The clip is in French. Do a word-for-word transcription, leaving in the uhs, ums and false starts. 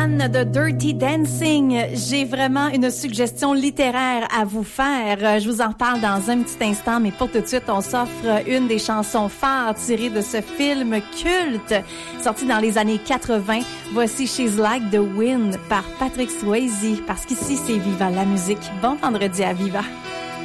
fan de Dirty Dancing, j'ai vraiment une suggestion littéraire à vous faire. Je vous en parle dans un petit instant, mais pour tout de suite, on s'offre une des chansons phares tirées de ce film culte, sorti dans les années quatre-vingts. Voici She's Like the Wind par Patrick Swayze, parce qu'ici, c'est Viva la musique. Bon vendredi à Viva!